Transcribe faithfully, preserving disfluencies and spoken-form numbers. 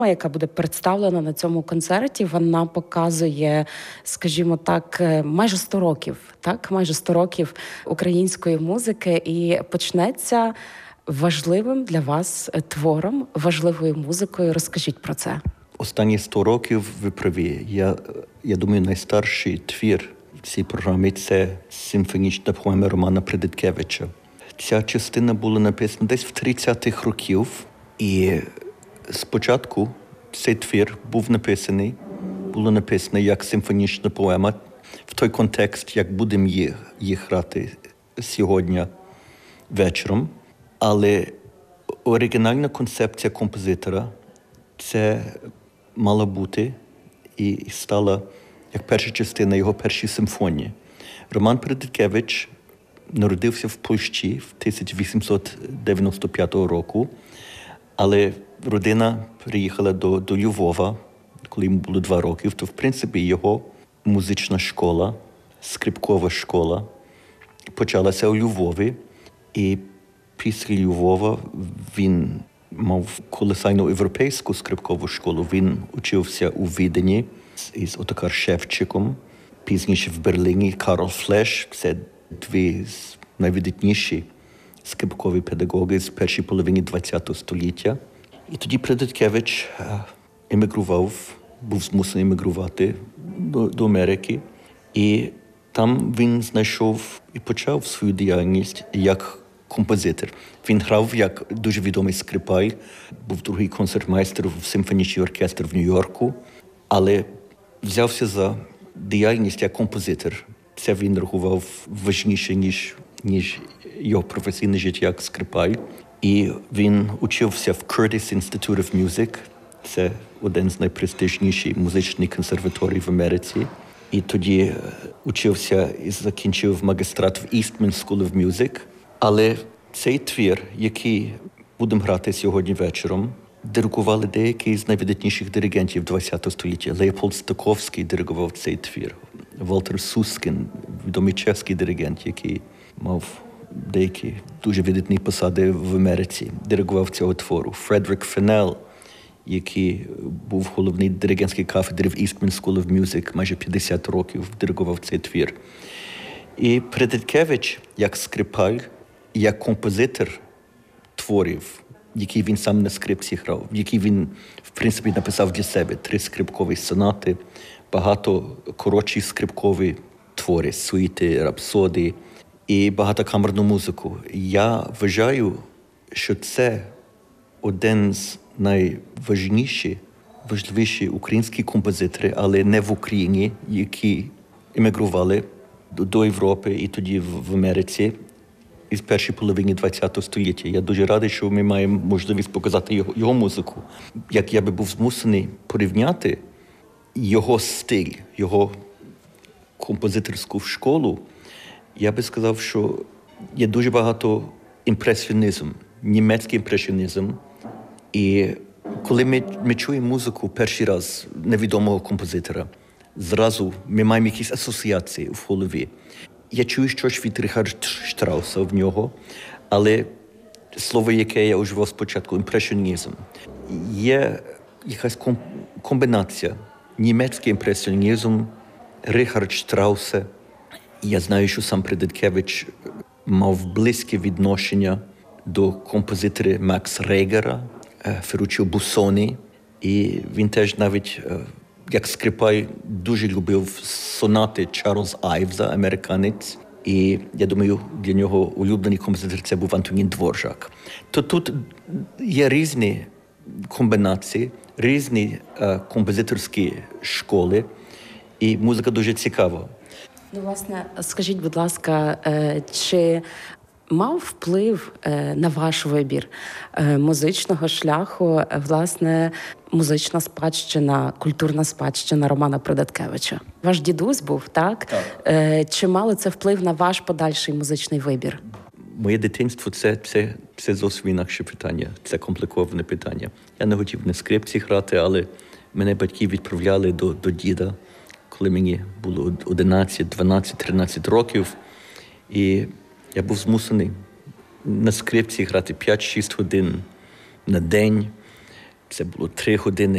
яка буде представлена на цьому концерті, вона показує, скажімо так, майже сто років, так, майже сто років української музики, і почнеться важливим для вас твором, важливою музикою. Розкажіть про це. Останні сто років ви праві. Я, я думаю, найстарший твір в цій програмі – це симфонічна поема Романа Придаткевича. Ця частина була написана десь в тридцятих років, і спочатку цей твір був написаний, було написано як симфонічна поема в той контекст, як будемо їх, їх грати сьогодні вечором. Але оригінальна концепція композитора – це мала бути і стала як перша частина його першої симфонії. Роман Придаткевич народився в Польщі в тисяча вісімсот дев'яносто п'ятого року, але родина приїхала до, до Львова, коли йому було два роки. То, в принципі, його музична школа, скрипкова школа почалася у Львові. І після Львова він мав колосальну європейську скрипкову школу. Він учився у Відені із Отокар Шевчиком, пізніше в Берліні Карл Флеш. Це дві з найвидатніші скрипкові педагоги з першої половини ХХ століття. І тоді Придаткевич емігрував, був змусений емігрувати до, до Америки. І там він знайшов і почав свою діяльність як композитор. Він грав як дуже відомий скрипаль, був другий концертмейстер в симфонічний оркестр в Нью-Йорку, але взявся за діяльність як композитор. Це він рахував важніше, ніж, ніж його професійне життя як скрипаль. І він учився в Curtis Institute of Music. Це один з найпрестижніших музичних консерваторій в Америці. І тоді учився і закінчив магістрат в Eastman School of Music. Але цей твір, який будемо грати сьогодні вечором, диригували деякі з найвидатніших диригентів ХХ століття. Леопольд Стаковський диригував цей твір. Валтер Сускін, відомий чеський диригент, який мав деякі дуже видатні посади в Америці, диригував цього твору. Фредерік Фенел, який був головний диригентський кафедри в Eastman School of Music, майже п'ятдесят років диригував цей твір. І Придаткевич, як скрипаль, як композитор творів, які він сам на скрипці грав, які він, в принципі, написав для себе. Три скрипкові сонати, багато коротші скрипкові твори, суїти, рапсодії і багатокамерну музику. Я вважаю, що це один з найважніших, важливіших українських композиторів, але не в Україні, які емігрували до Європи і тоді в Америці із першої половини ХХ століття. Я дуже радий, що ми маємо можливість показати його, його музику. Як я би був змусений порівняти його стиль, його композиторську школу, я би сказав, що є дуже багато імпресіонізм, німецький імпресіонізм. І коли ми, ми чуємо музику перший раз невідомого композитора, зразу ми маємо якісь асоціації в голові. Я чую щось від Ріхарда Штрауса в нього, але слово, яке я уживав спочатку, імпресіонізм. Є якась комбінація. Німецький імпресіонізм, Ріхард Штрауса. Я знаю, що сам Придаткевич мав близьке відношення до композитора Макса Регера, Ферруччо Буссоні. І він теж навіть як скрипаль дуже любив сонати Чарльза Айвза, американець. І, я думаю, для нього улюблений композитор це був Антонін Дворжак. То тут є різні комбінації, різні е, композиторські школи, і музика дуже цікава. Ну, власне, скажіть, будь ласка, е, чи мав вплив е, на ваш вибір е, музичного шляху, е, власне, музична спадщина, культурна спадщина Романа Придаткевича? Ваш дідусь був, так? Так. Е, чи мало це вплив на ваш подальший музичний вибір? Моє дитинство це, – це, це зовсім інакше питання, це компліковане питання. Я не хотів на скрипці грати, але мене батьки відправляли до, до діда, коли мені було одинадцять, дванадцять, тринадцять років. І я був змусений на скрипці грати п'ять-шість годин на день. Це було три години